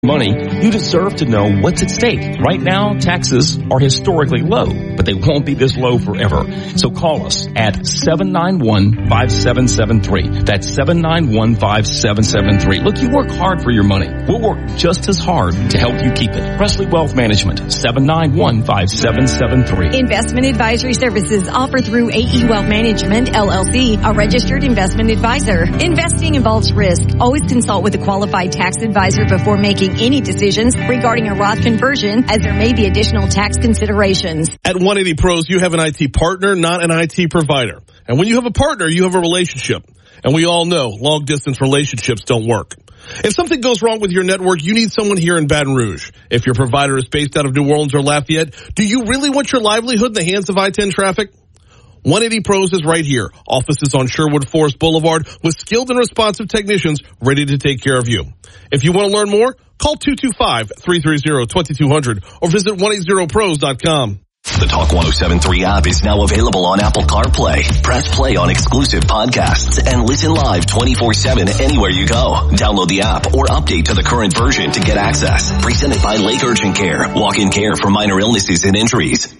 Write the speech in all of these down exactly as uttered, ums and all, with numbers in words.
money, you deserve to know what's at stake. Right now, taxes are historically low, but they won't be this low forever. So call us at seven nine one, five seven seven three. That's seven nine one, five seven seven three. Look, you work hard for your money. We'll work just as hard to help you keep it. Presley Wealth Management, seven nine one, five seven seven three. Investment advisory services offered through A E Wealth Management, L L C, a registered investment advisor. Investing involves risk. Always consult with a qualified tax advisor before making any decisions regarding a Roth conversion, as there may be additional tax considerations. At one eighty Pros, you have an I T partner, not an I T provider. And when you have a partner, you have a relationship. And we all know long-distance relationships don't work. If something goes wrong with your network, you need someone here in Baton Rouge. If your provider is based out of New Orleans or Lafayette, do you really want your livelihood in the hands of I ten traffic? one eighty Pros is right here. Offices on Sherwood Forest Boulevard with skilled and responsive technicians ready to take care of you. If you want to learn more, call two two five, three three zero, two two zero zero or visit one eighty pros dot com. The Talk one oh seven point three app is now available on Apple CarPlay. Press play on exclusive podcasts and listen live twenty-four seven anywhere you go. Download the app or update to the current version to get access. Presented by Lake Urgent Care. Walk-in care for minor illnesses and injuries.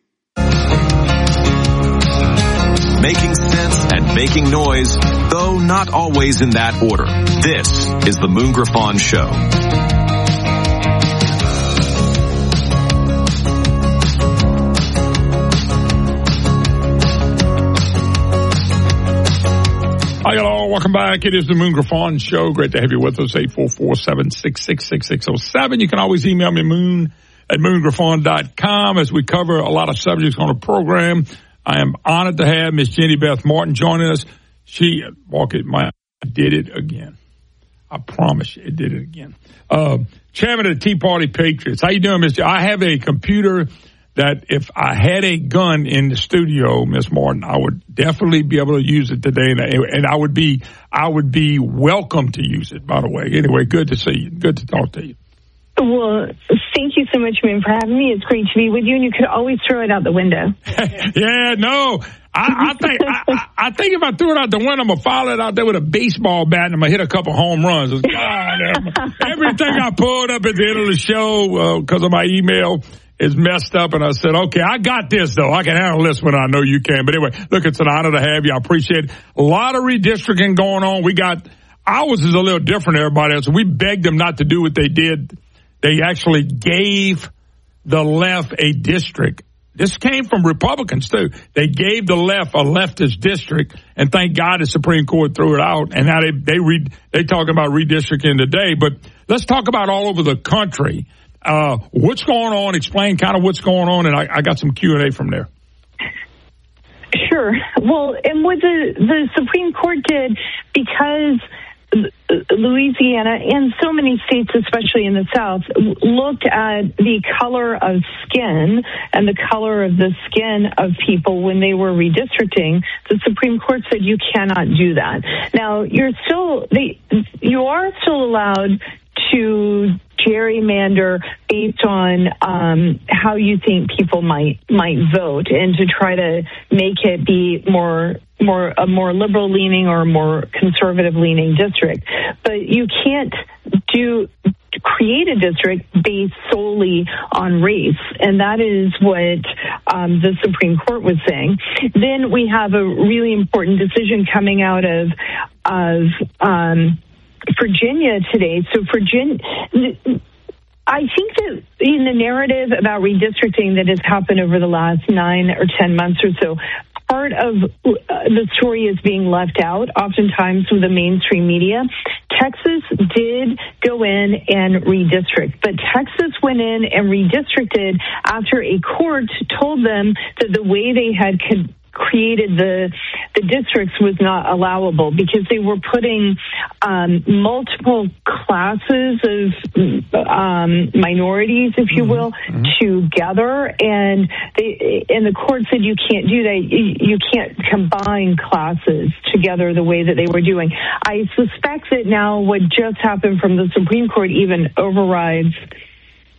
Making sense and making noise, though not always in that order. This is the Moon Griffon Show. Hi, hello. Welcome back. It is the Moon Griffon Show. Great to have you with us. eight four four, seven six six, six six zero seven. You can always email me, moon at moon griffon dot com, as we cover a lot of subjects on the program. I am honored to have Miss Jenny Beth Martin joining us. She, walk it, my, I did it again. I promise you, it did it again. Uh, chairman of the Tea Party Patriots. How you doing, Mister I have a computer that if I had a gun in the studio, Miss Martin, I would definitely be able to use it today, and, and I would be, I would be welcome to use it, by the way. Anyway, good to see you. Good to talk to you. Well, thank you so much, man, for having me. It's great to be with you, and you could always throw it out the window. Yeah, no. I, I think I, I think if I threw it out the window, I'm going to follow it out there with a baseball bat, and I'm going to hit a couple home runs. God, everything I pulled up at the end of the show because uh, of my email is messed up, and I said, okay, I got this, though. I can handle this when I know you can. But anyway, look, it's an honor to have you. I appreciate it. A lot of redistricting going on. We got ours is a little different than everybody else. We begged them not to do what they did. They actually gave the left a district. This came from Republicans, too. They gave the left a leftist district, and thank God the Supreme Court threw it out. And now they they read they talking about redistricting today. But let's talk about all over the country. Uh, what's going on? Explain kind of what's going on, and I, I got some Q and A from there. Sure. Well, and what the the Supreme Court did, because Louisiana and so many states, especially in the South, looked at the color of skin and the color of the skin of people when they were redistricting. The Supreme Court said you cannot do that. Now, you're still, they, you are still allowed to gerrymander based on um, how you think people might might vote, and to try to make it be more more a more liberal leaning or more conservative leaning district. But you can't do create a district based solely on race, and that is what um, the Supreme Court was saying. Then we have a really important decision coming out of of um, Virginia today. So Virginia, I think that in the narrative about redistricting that has happened over the last nine or ten months or so, part of the story is being left out, oftentimes with the mainstream media. Texas did go in and redistrict, but Texas went in and redistricted after a court told them that the way they had con- created the the districts was not allowable, because they were putting um, multiple classes of um, minorities, if you will, mm-hmm. together, and they and the court said you can't do that. You, you can't combine classes together the way that they were doing. I suspect that now what just happened from the Supreme Court even overrides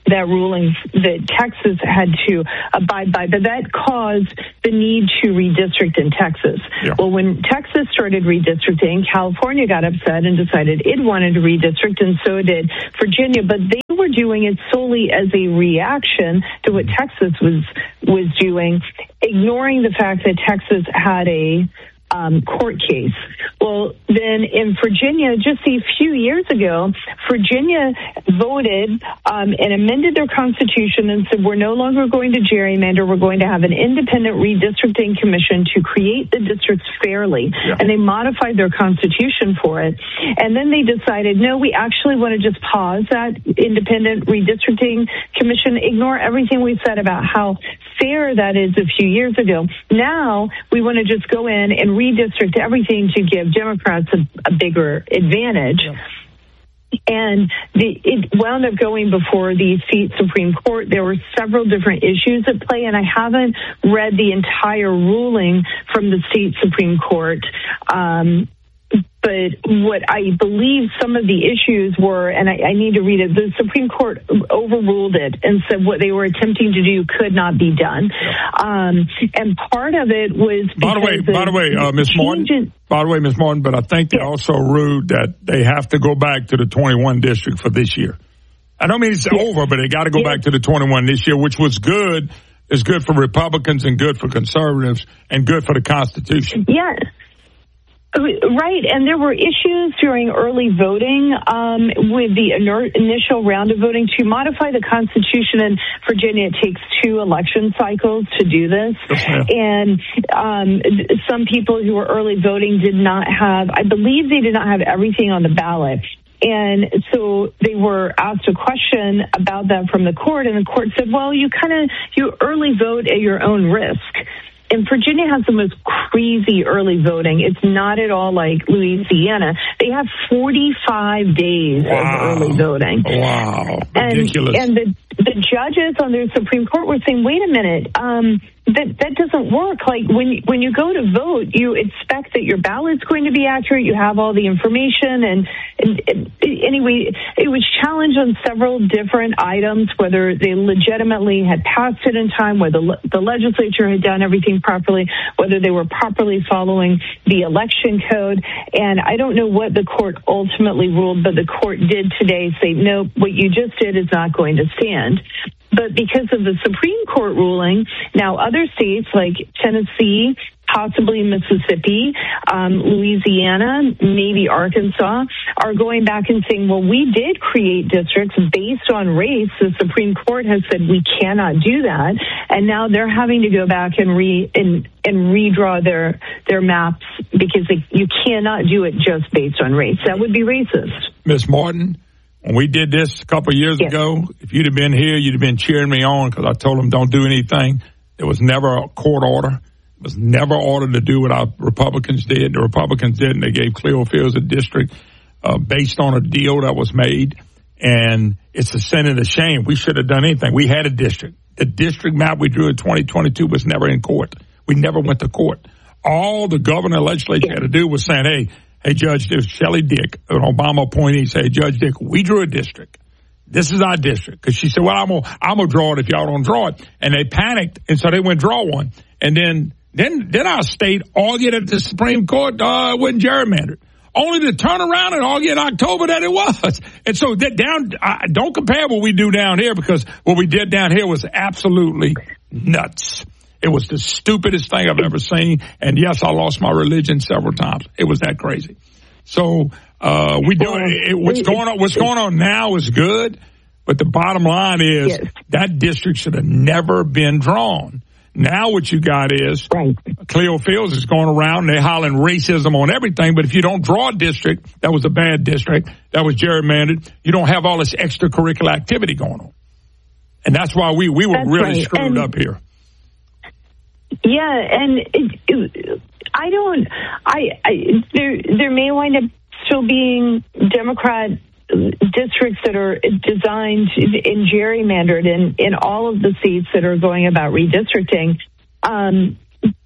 that ruling that Texas had to abide by, but that caused the need to redistrict in Texas. Yeah. Well, when Texas started redistricting, California got upset and decided it wanted to redistrict, and so did Virginia, but they were doing it solely as a reaction to what Texas was was doing, ignoring the fact that Texas had a Um, court case. Well, then in Virginia, just a few years ago, Virginia voted um, and amended their constitution and said, we're no longer going to gerrymander. We're going to have an independent redistricting commission to create the districts fairly. Yeah. And they modified their constitution for it. And then they decided, no, we actually want to just pause that independent redistricting commission, ignore everything we said about how fair that is a few years ago. Now we want to just go in and redistrict everything to give Democrats a, a bigger advantage. Yeah. And the, it wound up going before the state Supreme Court. There were several different issues at play, and I haven't read the entire ruling from the state Supreme Court. Um, But what I believe some of the issues were, and I, I need to read it, the Supreme Court overruled it and said what they were attempting to do could not be done. Um, and part of it was By the way, by the way, uh, Miz Martin, by the way, Miz Martin, but I think they yeah. also ruled that they have to go back to the twenty-one district for this year. I don't mean it's yeah. over, but they got to go yeah. back to the twenty-one this year, which was good. It's good for Republicans and good for conservatives and good for the Constitution. Yeah. Right, and there were issues during early voting um, with the initial round of voting. To modify the Constitution in Virginia, it takes two election cycles to do this. Okay. And um, some people who were early voting did not have, I believe they did not have everything on the ballot. And so they were asked a question about that from the court, and the court said, well, you kind of, you early vote at your own risk. And Virginia has the most crazy early voting. It's not at all like Louisiana. They have forty-five days wow. of early voting. Wow. Ridiculous. And, and the, the judges on the Supreme Court were saying, wait a minute, um, that that doesn't work. Like when when you go to vote, you expect that your ballot's going to be accurate. You have all the information, and, and, and anyway, it was challenged on several different items, whether they legitimately had passed it in time, whether the legislature had done everything properly, whether they were properly following the election code. And I don't know what the court ultimately ruled, but the court did today say, no, what you just did is not going to stand. But because of the Supreme Court ruling, now other states like Tennessee, possibly Mississippi, um, Louisiana, maybe Arkansas, are going back and saying, well, we did create districts based on race. The Supreme Court has said we cannot do that. And now they're having to go back and re and, and redraw their their maps because they, you cannot do it just based on race. That would be racist. Miz Martin, when we did this a couple of years yes. ago, if you'd have been here, you'd have been cheering me on because I told them don't do anything. There was never a court order. It was never ordered to do what our Republicans did. The Republicans did, and they gave Clearfields a district uh, based on a deal that was made. And it's a sin and a shame. We should have done anything. We had a district. The district map we drew in twenty twenty-two was never in court. We never went to court. All the governor and legislature had to do was saying, hey, Hey, Judge, there's Shelley Dick, an Obama appointee, say, Judge Dick, we drew a district. This is our district. Because she said, well, I'm going I'm to draw it if y'all don't draw it. And they panicked, and so they went draw one. And then then, then our state argued at the Supreme Court uh, it wasn't gerrymandered. Only to turn around and argue in October that it was. And so that down, I, don't compare what we do down here, because what we did down here was absolutely nuts. It was the stupidest thing I've ever seen. And yes, I lost my religion several times. It was that crazy. So, uh, we do it. What's going on, what's going on now is good. But the bottom line is yes. that district should have never been drawn. Now what you got is right. Cleo Fields is going around and they're hollering racism on everything. But if you don't draw a district, that was a bad district. That was gerrymandered. You don't have all this extracurricular activity going on. And that's why we, we were that's really right. screwed and- up here. Yeah, and it, it, I don't. I, I there there may wind up still being Democrat districts that are designed and gerrymandered in in all of the seats that are going about redistricting. Um,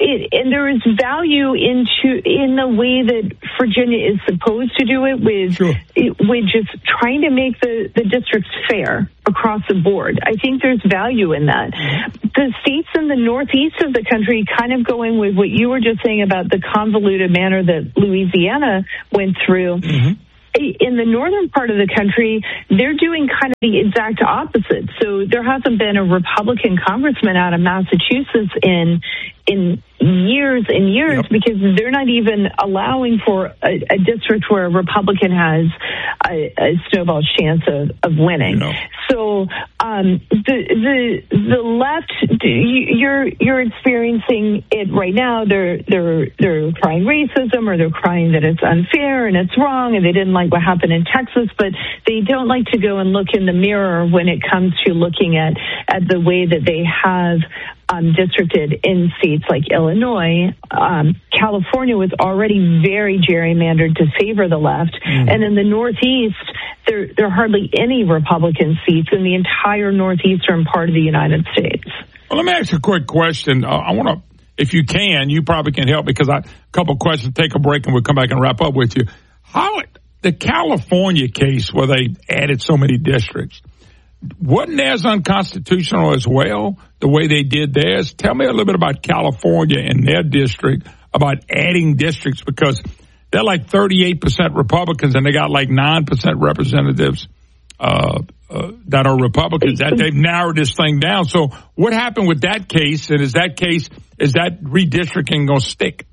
it, and there is value into in the way that Virginia is supposed to do it with sure. it, with just trying to make the, the districts fair across the board. I think there's value in that. The states in the northeast of the country, kind of going with what you were just saying about the convoluted manner that Louisiana went through. Mm-hmm. In the northern part of the country, they're doing kind of the exact opposite. So there hasn't been a Republican congressman out of Massachusetts in in years and years yep. because they're not even allowing for a, a district where a Republican has a, a snowball chance of, of winning. No. So um, the the the left, you're you're experiencing it right now. They're they're they're crying racism, or they're crying that it's unfair and it's wrong, and they didn't like what happened in Texas. But they don't like to go and look in the mirror when it comes to looking at at the way that they have Um, districted in states like Illinois. Um, California was already very gerrymandered to favor the left. Mm. And in the Northeast, there, there are hardly any Republican seats in the entire northeastern part of the United States. Well, let me ask you a quick question. Uh, I want to, if you can, you probably can help, because I, a couple questions, take a break, and we'll come back and wrap up with you. How, the California case where they added so many districts, wasn't theirs unconstitutional as well, the way they did theirs? Tell me a little bit about California and their district, about adding districts, because they're like thirty-eight percent Republicans and they got like nine percent representatives uh, uh, that are Republicans. That they've narrowed this thing down. So what happened with that case, and is that case, is that redistricting going to stick?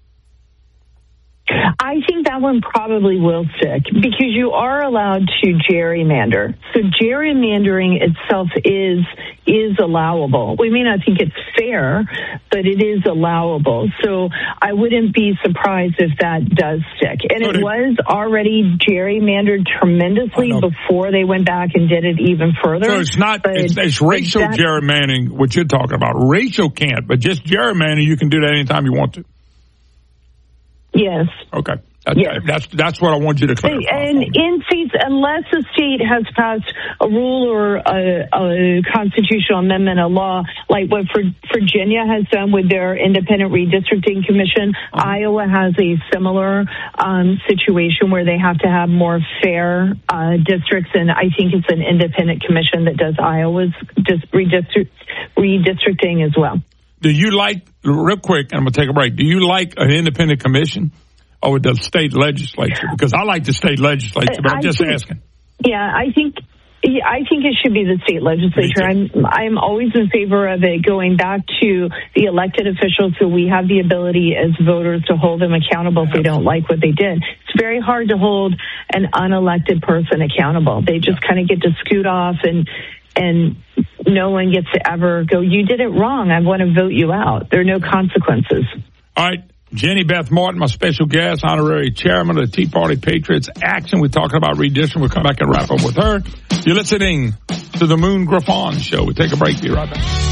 I think that one probably will stick, because you are allowed to gerrymander. So gerrymandering itself is is allowable. We may not think it's fair, but it is allowable. So I wouldn't be surprised if that does stick. And it was already gerrymandered tremendously before they went back and did it even further. So it's not, it's, it's racial that, gerrymandering, what you're talking about. Racial can't, but just gerrymandering, you can do that anytime you want to. Yes. Okay. That's, yes. that's that's what I want you to clarify. And in states, unless a state has passed a rule or a, a constitutional amendment, a law, like what Virginia has done with their independent redistricting commission, uh-huh. Iowa has a similar um, situation where they have to have more fair uh, districts, and I think it's an independent commission that does Iowa's dis- redistrict- redistricting as well. Do you like, real quick, and I'm going to take a break, do you like an independent commission or the state legislature? Because I like the state legislature, but I'm I just think, asking. Yeah, I think yeah, I think it should be the state legislature. I'm I'm always in favor of it going back to the elected officials, so we have the ability as voters to hold them accountable if they don't like what they did. It's very hard to hold an unelected person accountable. They just kind of get to scoot off, and and no one gets to ever go, you did it wrong, I want to vote you out. There are no consequences. All right. Jenny Beth Martin, my special guest, honorary chairman of the Tea Party Patriots Action. We're talking about redistricting. We'll come back and wrap up with her. You're listening to the Moon Griffon Show. We'll take a break. Be right back.